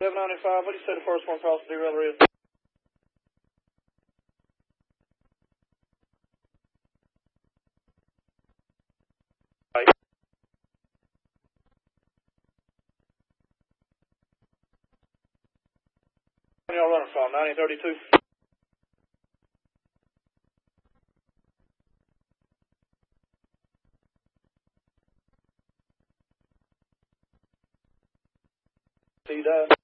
795, what do you say the first one across the derailleur is? Right. Where y'all running from, 1932? He died.